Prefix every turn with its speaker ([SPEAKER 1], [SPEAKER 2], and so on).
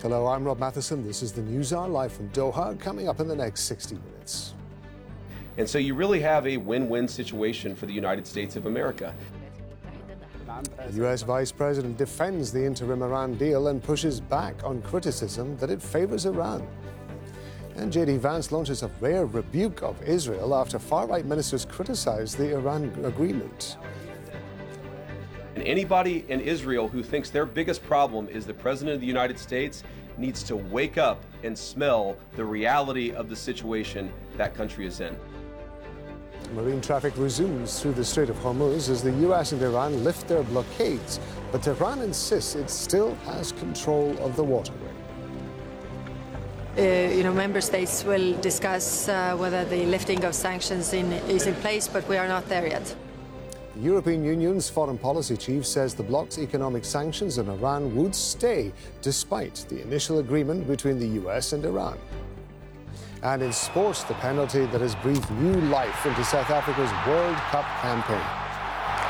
[SPEAKER 1] Hello, I'm Rob Matheson. This is the News Hour live from Doha, coming up in the next 60 minutes.
[SPEAKER 2] And so you really have a win-win situation for the United States of America.
[SPEAKER 1] The U.S. Vice President defends the interim Iran deal and pushes back on criticism that it favors Iran. And J.D. Vance launches a rare rebuke of Israel after far-right ministers criticize the Iran agreement.
[SPEAKER 2] And anybody in Israel who thinks their biggest problem is the President of the United States needs to wake up and smell the reality of the situation that country is in.
[SPEAKER 1] Marine traffic resumes through the Strait of Hormuz as the U.S. and Iran lift their blockades, but Tehran insists it still has control of the waterway.
[SPEAKER 3] Member states will discuss whether the lifting of sanctions is in place, but we are not there yet.
[SPEAKER 1] The European Union's foreign policy chief says the bloc's economic sanctions on Iran would stay despite the initial agreement between the U.S. and Iran. And in sports, the penalty that has breathed new life into South Africa's World Cup campaign.